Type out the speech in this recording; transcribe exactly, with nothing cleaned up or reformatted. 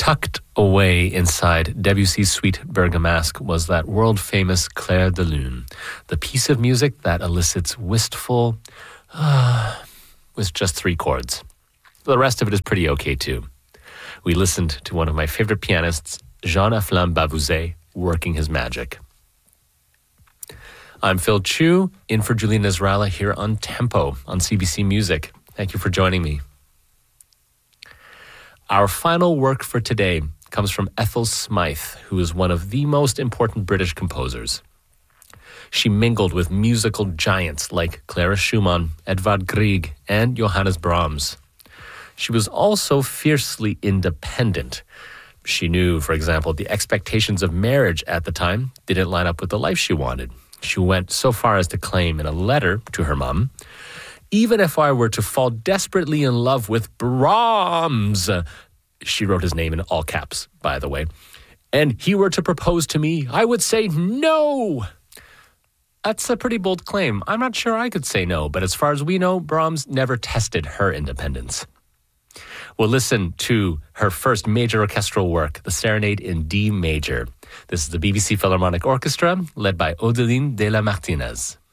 Tucked away inside Debussy's Suite Bergamasque was that world-famous Clair de Lune, the piece of music that elicits wistful, uh, with just three chords. The rest of it is pretty okay too. We listened to one of my favorite pianists, Jean Aflame Bavouzet, working his magic. I'm Phil Chu, in for Julian Ezralla here on Tempo on C B C Music. Thank you for joining me. Our final work for today comes from Ethel Smythe, who is one of the most important British composers. She mingled with musical giants like Clara Schumann, Edvard Grieg, and Johannes Brahms. She was also fiercely independent. She knew, for example, the expectations of marriage at the time didn't line up with the life she wanted. She went so far as to claim in a letter to her mum, "Even if I were to fall desperately in love with Brahms," she wrote his name in all caps, by the way, "and he were to propose to me, I would say no." That's a pretty bold claim. I'm not sure I could say no, but as far as we know, Brahms never tested her independence. We'll listen to her first major orchestral work, the Serenade in D major. This is the B B C Philharmonic Orchestra, led by Odeline de la Martinez.